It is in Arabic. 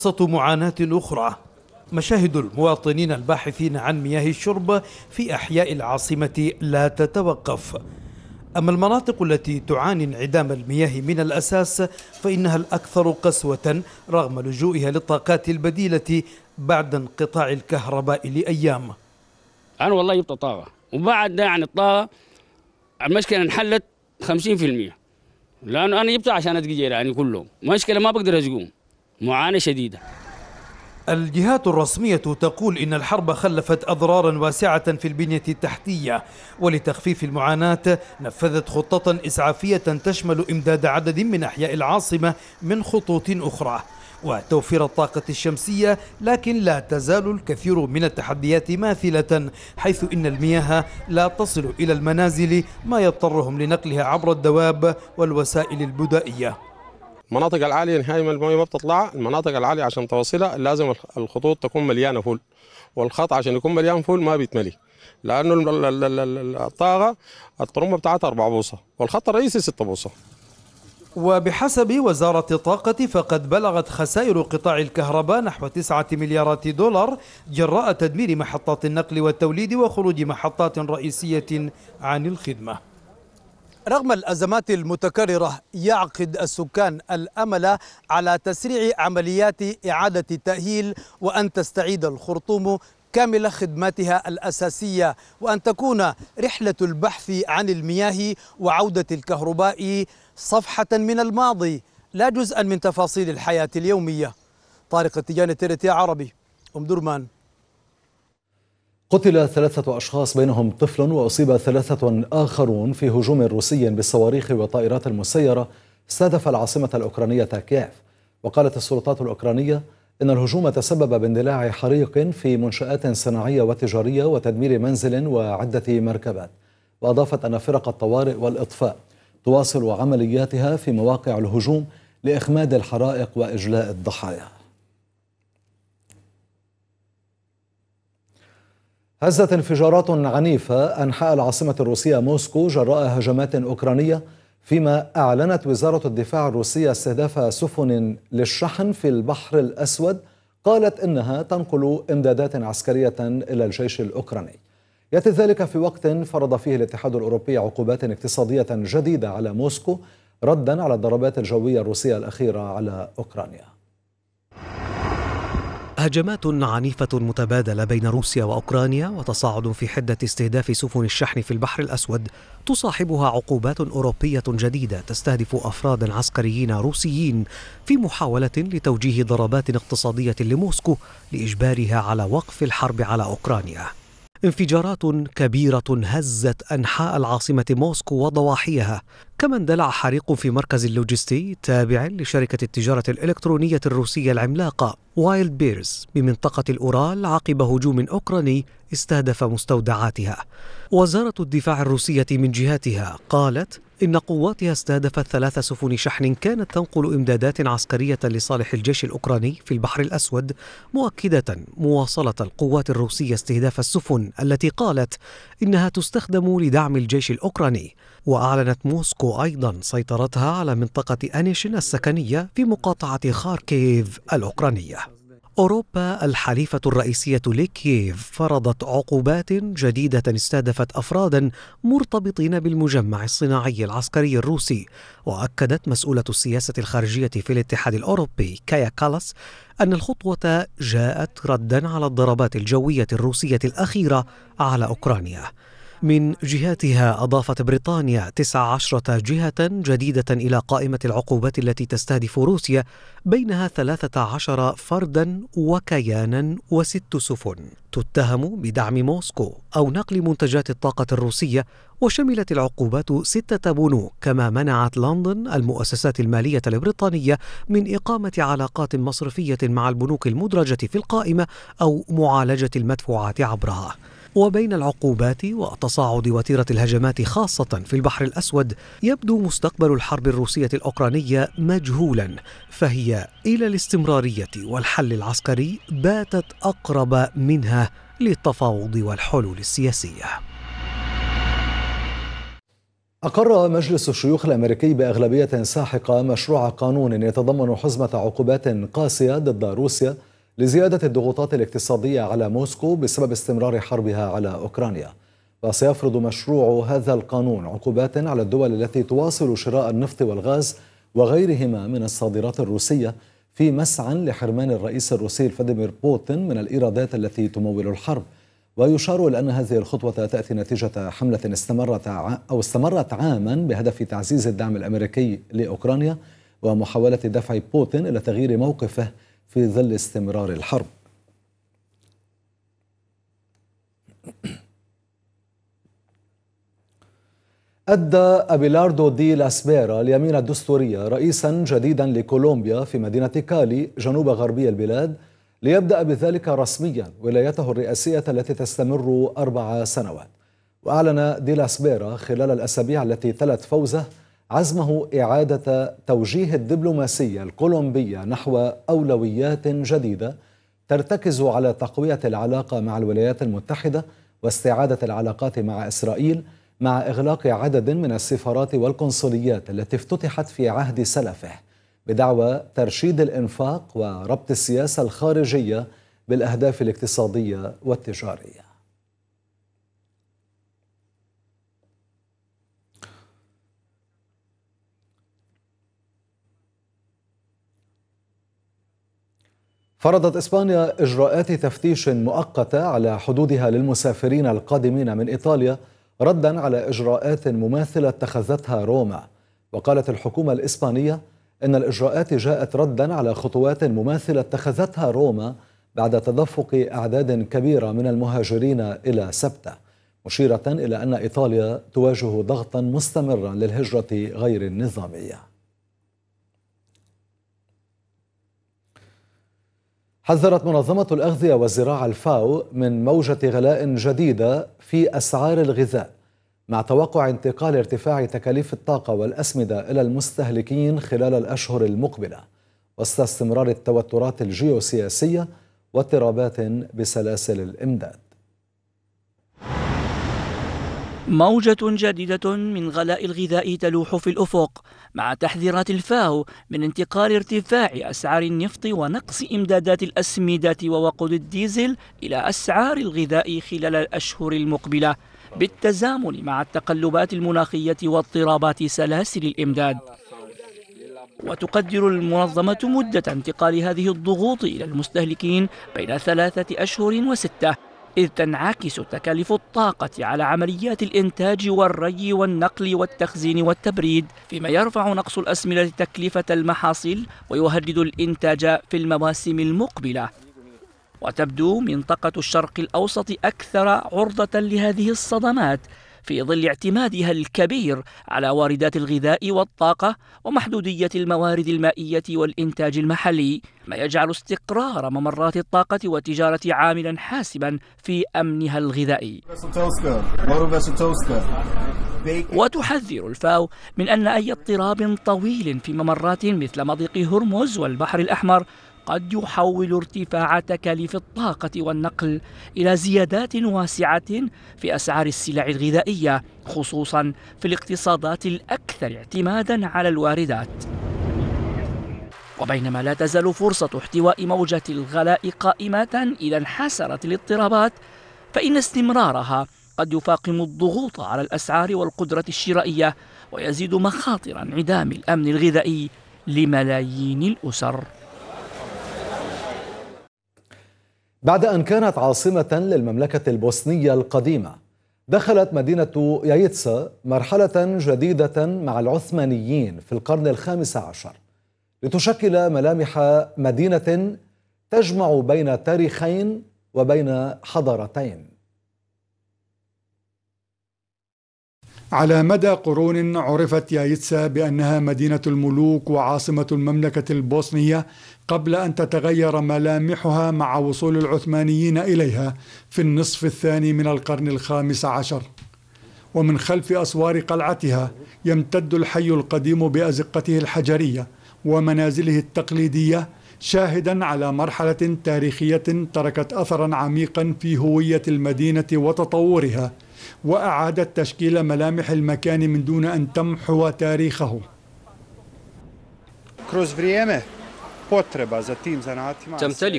قصة معاناة أخرى، مشاهد المواطنين الباحثين عن مياه الشرب في أحياء العاصمة لا تتوقف. أما المناطق التي تعاني انعدام المياه من الأساس فإنها الأكثر قسوة رغم لجوئها للطاقات البديلة بعد انقطاع الكهرباء لأيام. أنا والله جبت طاقة وبعد ده يعني الطاقة المشكلة انحلت 50%، لأنه أنا جبتها عشان أسقي جيراني كلهم، مشكلة ما بقدر أسقوهم، معاناة شديدة. الجهات الرسمية تقول إن الحرب خلفت أضرارا واسعة في البنية التحتية، ولتخفيف المعاناة نفذت خطة إسعافية تشمل إمداد عدد من أحياء العاصمة من خطوط أخرى وتوفير الطاقة الشمسية، لكن لا تزال الكثير من التحديات ماثلة، حيث إن المياه لا تصل إلى المنازل ما يضطرهم لنقلها عبر الدواب والوسائل البدائية. المناطق العالية نهاية ما المياه ما بتطلع، المناطق العالية عشان توصلها لازم الخطوط تكون مليانة فول، والخط عشان يكون مليان فول ما بيتملي، لأنه الطاقة الطرمبة بتاعتها 4 بوصة والخط الرئيسي 6 بوصة. وبحسب وزارة الطاقة فقد بلغت خسائر قطاع الكهرباء نحو 9 مليارات دولار جراء تدمير محطات النقل والتوليد وخروج محطات رئيسية عن الخدمة. رغم الأزمات المتكررة يعقد السكان الأمل على تسريع عمليات إعادة التأهيل وأن تستعيد الخرطوم كامل خدماتها الأساسية، وأن تكون رحلة البحث عن المياه وعودة الكهرباء صفحة من الماضي لا جزءا من تفاصيل الحياة اليومية. طارق التجاني، TRT عربي، أم درمان. قتل 3 أشخاص بينهم طفل وأصيب 3 آخرون في هجوم روسي بالصواريخ والطائرات المسيرة استهدف العاصمة الأوكرانية كييف. وقالت السلطات الأوكرانية إن الهجوم تسبب باندلاع حريق في منشآت صناعية وتجارية وتدمير منزل وعدة مركبات. وأضافت أن فرق الطوارئ والإطفاء تواصل عملياتها في مواقع الهجوم لإخماد الحرائق وإجلاء الضحايا. هزت انفجارات عنيفة أنحاء العاصمة الروسية موسكو جراء هجمات أوكرانية، فيما أعلنت وزارة الدفاع الروسية استهداف سفن للشحن في البحر الأسود، قالت إنها تنقل إمدادات عسكرية إلى الجيش الأوكراني. يأتي ذلك في وقت فرض فيه الاتحاد الأوروبي عقوبات اقتصادية جديدة على موسكو ردا على الضربات الجوية الروسية الأخيرة على أوكرانيا. هجمات عنيفة متبادلة بين روسيا وأوكرانيا وتصاعد في حدة استهداف سفن الشحن في البحر الأسود تصاحبها عقوبات أوروبية جديدة تستهدف أفراد عسكريين روسيين في محاولة لتوجيه ضربات اقتصادية لموسكو لإجبارها على وقف الحرب على أوكرانيا. انفجارات كبيرة هزت أنحاء العاصمة موسكو وضواحيها، كما اندلع حريق في مركز اللوجستي تابع لشركة التجارة الإلكترونية الروسية العملاقة وايلد بيرز بمنطقة الأورال عقب هجوم أوكراني استهدف مستودعاتها. وزارة الدفاع الروسية من جهتها قالت إن قواتها استهدفت 3 سفن شحن كانت تنقل إمدادات عسكرية لصالح الجيش الأوكراني في البحر الأسود، مؤكدة مواصلة القوات الروسية استهداف السفن التي قالت إنها تستخدم لدعم الجيش الأوكراني. وأعلنت موسكو أيضا سيطرتها على منطقة أنيشن السكنية في مقاطعة خاركيف الأوكرانية. أوروبا الحليفة الرئيسية لكييف فرضت عقوبات جديدة استهدفت أفرادا مرتبطين بالمجمع الصناعي العسكري الروسي. وأكدت مسؤولة السياسة الخارجية في الاتحاد الأوروبي كايا كالاس أن الخطوة جاءت ردا على الضربات الجوية الروسية الأخيرة على أوكرانيا. من جهتها أضافت بريطانيا 19 جهة جديدة إلى قائمة العقوبات التي تستهدف روسيا، بينها 13 فردا وكيانا و6 سفن تتهم بدعم موسكو أو نقل منتجات الطاقة الروسية. وشملت العقوبات 6 بنوك، كما منعت لندن المؤسسات المالية البريطانية من إقامة علاقات مصرفية مع البنوك المدرجة في القائمة أو معالجة المدفوعات عبرها. وبين العقوبات وتصاعد وتيرة الهجمات خاصة في البحر الأسود يبدو مستقبل الحرب الروسية الأوكرانية مجهولا، فهي إلى الاستمرارية والحل العسكري باتت أقرب منها للتفاوض والحلول السياسية. أقر مجلس الشيوخ الأمريكي بأغلبية ساحقة مشروع قانون يتضمن حزمة عقوبات قاسية ضد روسيا لزيادة الضغوطات الاقتصادية على موسكو بسبب استمرار حربها على أوكرانيا. وسيفرض مشروع هذا القانون عقوبات على الدول التي تواصل شراء النفط والغاز وغيرهما من الصادرات الروسية في مسعى لحرمان الرئيس الروسي فلاديمير بوتين من الإيرادات التي تمول الحرب. ويشار إلى أن هذه الخطوة تأتي نتيجة حملة استمرت عاما بهدف تعزيز الدعم الأمريكي لأوكرانيا ومحاولة دفع بوتين إلى تغيير موقفه في ظل استمرار الحرب. أدى أبيلاردو دي لاسبيرا اليمين الدستورية رئيسا جديدا لكولومبيا في مدينة كالي جنوب غربي البلاد، ليبدأ بذلك رسميا ولايته الرئاسية التي تستمر 4 سنوات. وأعلن دي لاسبيرا خلال الأسابيع التي تلت فوزه عزمه إعادة توجيه الدبلوماسية الكولومبية نحو أولويات جديدة ترتكز على تقوية العلاقة مع الولايات المتحدة واستعادة العلاقات مع إسرائيل، مع إغلاق عدد من السفارات والقنصليات التي افتتحت في عهد سلفه بدعوى ترشيد الإنفاق وربط السياسة الخارجية بالأهداف الاقتصادية والتجارية. فرضت إسبانيا إجراءات تفتيش مؤقتة على حدودها للمسافرين القادمين من إيطاليا رداً على إجراءات مماثلة اتخذتها روما. وقالت الحكومة الإسبانية إن الإجراءات جاءت رداً على خطوات مماثلة اتخذتها روما بعد تدفق أعداد كبيرة من المهاجرين إلى سبتة، مشيرة إلى أن إيطاليا تواجه ضغطاً مستمراً للهجرة غير النظامية. حذرت منظمة الأغذية والزراعة الفاو من موجة غلاء جديدة في أسعار الغذاء، مع توقع انتقال ارتفاع تكاليف الطاقة والأسمدة إلى المستهلكين خلال الأشهر المقبلة، وسط استمرار التوترات الجيوسياسية واضطرابات بسلاسل الإمداد. موجة جديدة من غلاء الغذاء تلوح في الأفق، مع تحذيرات الفاو من انتقال ارتفاع أسعار النفط ونقص إمدادات الأسمدة ووقود الديزل إلى أسعار الغذاء خلال الأشهر المقبلة، بالتزامن مع التقلبات المناخية واضطرابات سلاسل الإمداد. وتقدر المنظمة مدة انتقال هذه الضغوط إلى المستهلكين بين 3 أشهر و6، إذ تنعكس تكاليف الطاقة على عمليات الإنتاج والري والنقل والتخزين والتبريد، فيما يرفع نقص الأسمدة تكلفة المحاصيل ويهدد الإنتاج في المواسم المقبلة. وتبدو منطقة الشرق الأوسط أكثر عرضة لهذه الصدمات في ظل اعتمادها الكبير على واردات الغذاء والطاقة ومحدودية الموارد المائية والإنتاج المحلي، ما يجعل استقرار ممرات الطاقة والتجارة عاملا حاسما في أمنها الغذائي. وتحذر الفاو من أن أي اضطراب طويل في ممرات مثل مضيق هرمز والبحر الأحمر قد يحول ارتفاع تكاليف الطاقة والنقل إلى زيادات واسعة في أسعار السلع الغذائية، خصوصا في الاقتصادات الأكثر اعتمادا على الواردات. وبينما لا تزال فرصة احتواء موجة الغلاء قائمة إذا انحسرت الاضطرابات، فإن استمرارها قد يفاقم الضغوط على الأسعار والقدرة الشرائية ويزيد مخاطر انعدام الأمن الغذائي لملايين الأسر. بعد أن كانت عاصمة للمملكة البوسنية القديمة، دخلت مدينة يايتسا مرحلة جديدة مع العثمانيين في القرن ال15 لتشكل ملامح مدينة تجمع بين تاريخين وبين حضارتين. على مدى قرون عرفت يايتسا بأنها مدينة الملوك وعاصمة المملكة البوسنية قبل أن تتغير ملامحها مع وصول العثمانيين إليها في النصف الثاني من القرن ال15. ومن خلف أسوار قلعتها يمتد الحي القديم بأزقته الحجرية ومنازله التقليدية، شاهدا على مرحلة تاريخية تركت أثرا عميقا في هوية المدينة وتطورها وأعادت تشكيل ملامح المكان من دون أن تمحو تاريخه. تمتلك